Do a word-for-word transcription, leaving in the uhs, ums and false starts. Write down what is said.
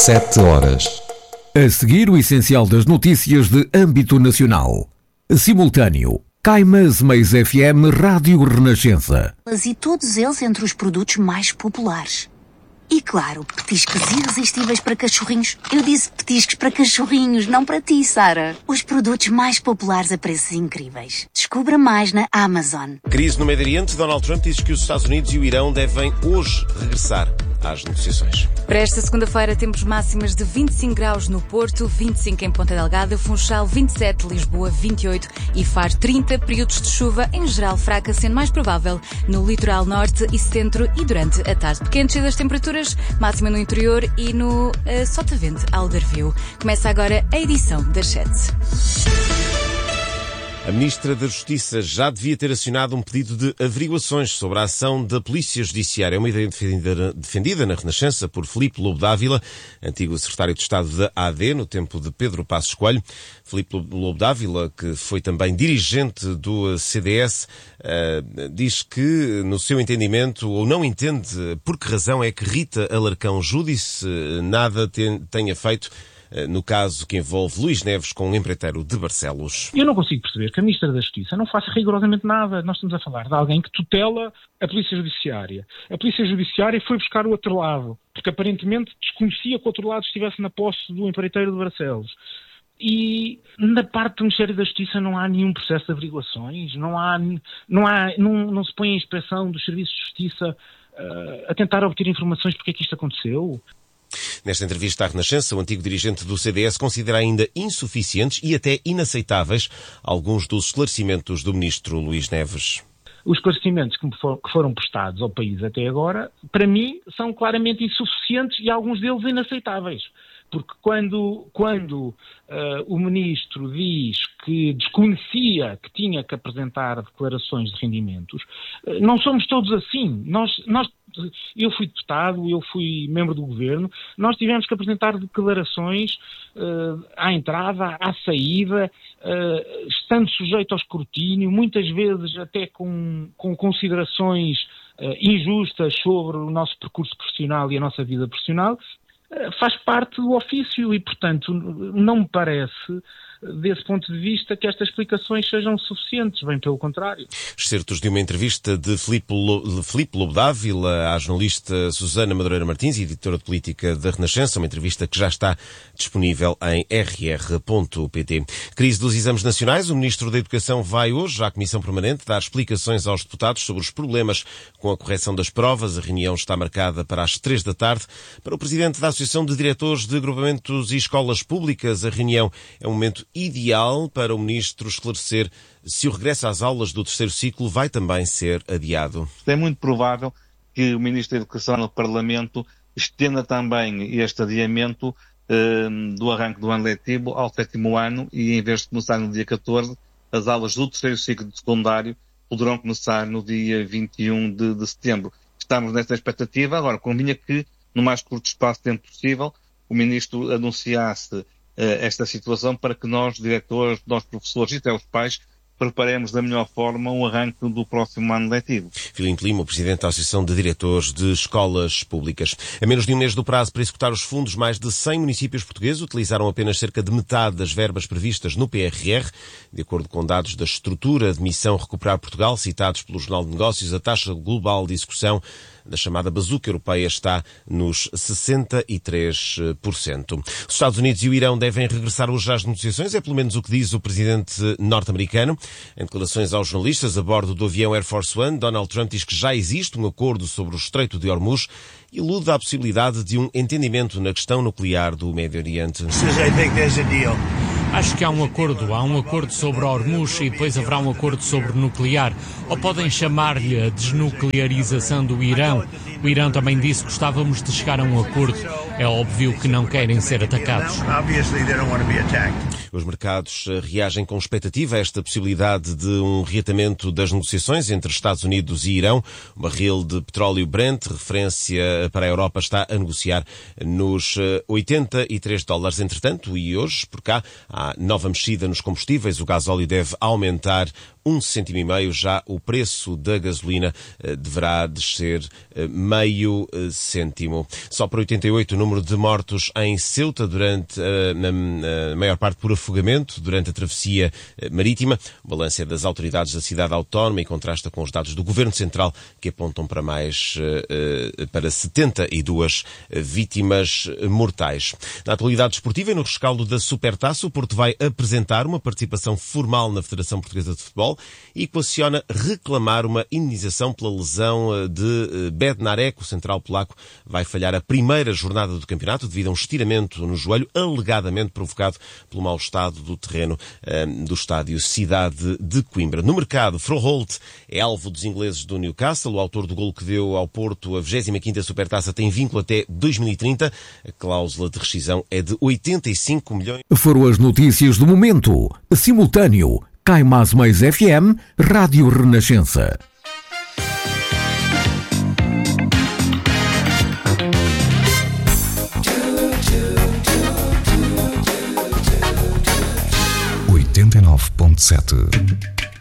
sete horas. A seguir, o essencial das notícias de âmbito nacional. Simultâneo. Caimas Mais F M Rádio Renascença. E todos eles entre os produtos mais populares. E claro, petiscos irresistíveis para cachorrinhos. Eu disse petiscos para cachorrinhos, não para ti, Sara. Os produtos mais populares a preços incríveis. Descubra mais na Amazon. Crise no Médio Oriente. Donald Trump diz que os Estados Unidos e o Irão devem hoje regressar às negociações. Para esta segunda-feira temos máximas de vinte e cinco graus no Porto, vinte e cinco em Ponta Delgada, Funchal vinte e sete, Lisboa vinte e oito e Faro trinta, períodos de chuva, em geral fraca, sendo mais provável no litoral norte e centro e durante a tarde. Pequenas das temperaturas, máxima no interior e no uh, Sotavento Algarvio. Começa agora a edição das sete. A Ministra da Justiça já devia ter acionado um pedido de averiguações sobre a ação da Polícia Judiciária. É uma ideia defendida, defendida na Renascença por Filipe Lobo Dávila, antigo secretário de Estado da A D, no tempo de Pedro Passos Coelho. Filipe Lobo Dávila, que foi também dirigente do C D S, uh, diz que, no seu entendimento, ou não entende por que razão é que Rita Alarcão Júdice nada ten, tenha feito no caso que envolve Luís Neves com um empreiteiro de Barcelos. Eu não consigo perceber que a Ministra da Justiça não faça rigorosamente nada. Nós estamos a falar de alguém que tutela a Polícia Judiciária. A Polícia Judiciária foi buscar o outro lado, porque aparentemente desconhecia que o outro lado estivesse na posse do empreiteiro de Barcelos. E na parte do Ministério da Justiça não há nenhum processo de averiguações, não, há, não, há, não, não se põe a inspeção dos serviços de justiça uh, a tentar obter informações porque é que isto aconteceu. Nesta entrevista à Renascença, o antigo dirigente do C D S considera ainda insuficientes e até inaceitáveis alguns dos esclarecimentos do ministro Luís Neves. Os esclarecimentos que foram prestados ao país até agora, para mim, são claramente insuficientes e alguns deles inaceitáveis. Porque quando, quando uh, o ministro diz que desconhecia que tinha que apresentar declarações de rendimentos, uh, não somos todos assim. Nós, nós, eu fui deputado, eu fui membro do governo, nós tivemos que apresentar declarações uh, à entrada, à saída, uh, estando sujeito ao escrutínio, muitas vezes até com, com considerações uh, injustas sobre o nosso percurso profissional e a nossa vida profissional. Faz parte do ofício e, portanto, não me parece, desse ponto de vista, que estas explicações sejam suficientes, bem pelo contrário. Excertos de uma entrevista de Filipe Lobo, Filipe Lobo Dávila à jornalista Susana Madureira Martins, editora de política da Renascença, uma entrevista que já está disponível em r r ponto p t. Crise dos exames nacionais. O Ministro da Educação vai hoje à Comissão Permanente dar explicações aos deputados sobre os problemas com a correção das provas. A reunião está marcada para as três da tarde. Para o Presidente da Associação de Diretores de Agrupamentos e Escolas Públicas, a reunião é um momento ideal para o Ministro esclarecer se o regresso às aulas do terceiro ciclo vai também ser adiado. É muito provável que o Ministro da Educação no Parlamento estenda também este adiamento eh, do arranque do ano letivo ao sétimo ano e, em vez de começar no dia catorze, as aulas do terceiro ciclo de secundário poderão começar no dia vinte e um de, de setembro. Estamos nessa expectativa. Agora, convinha que, no mais curto espaço de tempo possível, o Ministro anunciasse esta situação para que nós, diretores, nós professores e até os pais, preparemos da melhor forma um arranque do próximo ano letivo. Filipe Lima, o Presidente da Associação de Diretores de Escolas Públicas. A menos de um mês do prazo para executar os fundos, mais de cem municípios portugueses utilizaram apenas cerca de metade das verbas previstas no P R R. De acordo com dados da estrutura de missão Recuperar Portugal, citados pelo Jornal de Negócios, a taxa global de execução da chamada bazuca europeia está nos sessenta e três por cento. Os Estados Unidos e o Irão devem regressar hoje às negociações, é pelo menos o que diz o presidente norte-americano. Em declarações aos jornalistas a bordo do avião Air Force One, Donald Trump diz que já existe um acordo sobre o Estreito de Hormuz e ilude a possibilidade de um entendimento na questão nuclear do Médio Oriente. Acho que há um acordo. Há um acordo sobre Hormuz e depois haverá um acordo sobre nuclear. Ou podem chamar-lhe a desnuclearização do Irão. O Irão também disse que gostávamos de chegar a um acordo. É óbvio que não querem ser atacados. O Os mercados reagem com expectativa a esta possibilidade de um reatamento das negociações entre Estados Unidos e Irão. O barril de petróleo Brent, referência para a Europa, está a negociar nos oitenta e três dólares. Entretanto, e hoje, por cá, há nova mexida nos combustíveis. O gasóleo deve aumentar um cêntimo e meio. Já o preço da gasolina eh, deverá descer eh, meio eh, cêntimo. Só para oitenta e oito o número de mortos em Ceuta durante eh, na, na maior parte por afogamento durante a travessia eh, marítima. O balanço é das autoridades da cidade autónoma e contrasta com os dados do Governo Central, que apontam para mais eh, eh, para setenta e duas vítimas mortais. Na atualidade desportiva e no rescaldo da Supertaça, o Porto vai apresentar uma participação formal na Federação Portuguesa de Futebol e equaciona reclamar uma indenização pela lesão de Bednarek. O central polaco vai falhar a primeira jornada do campeonato devido a um estiramento no joelho, alegadamente provocado pelo mau estado do terreno um, do estádio Cidade de Coimbra. No mercado, Froholt é alvo dos ingleses do Newcastle. O autor do golo que deu ao Porto a vigésima quinta Supertaça tem vínculo até dois mil e trinta. A cláusula de rescisão é de oitenta e cinco milhões. Foram as notícias do momento. Simultâneo. Cai Mais Mais F M, Rádio Renascença. oitenta e nove ponto sete